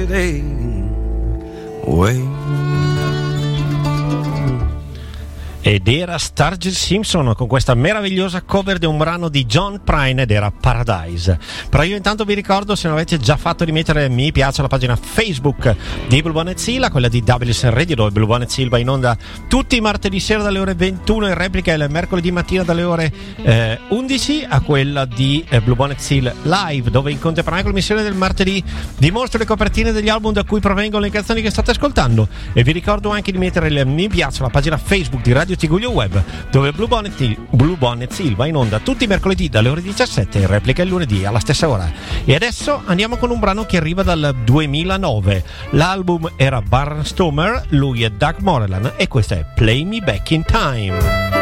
fading away. Ed era Sturgill Simpson con questa meravigliosa cover di un brano di John Prine ed era Paradise. Però io intanto vi ricordo, se non avete già fatto, di mettere mi piace alla pagina Facebook di Blue Bonnet Silva, quella di WSN Radio, dove Blue Bonnet Silva in onda tutti i martedì sera dalle ore 21, in replica il mercoledì mattina dalle ore 11, a quella di Blue Bonnet Silva Live, dove in contemporanea con l'emissione del martedì vi mostro le copertine degli album da cui provengono le canzoni che state ascoltando. E vi ricordo anche di mettere il mi piace alla pagina Facebook di Radio Tiguglio Web, dove Blue Bonnet Silva in onda tutti i mercoledì dalle ore 17 e replica il lunedì alla stessa ora. E adesso andiamo con un brano che arriva dal 2009. L'album era Barnstormer, lui è Doug Moreland e questo è Play Me Back in Time.